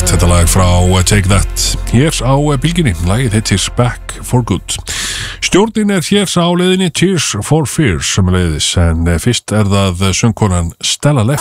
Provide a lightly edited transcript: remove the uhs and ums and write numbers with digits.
þetta lag frá Take That hér á bylginni, lagið heitir Back for Good. Stjórnin hér á leiðinni Tears for Fears sem leiðis, en fyrst það söngkonan Stella Left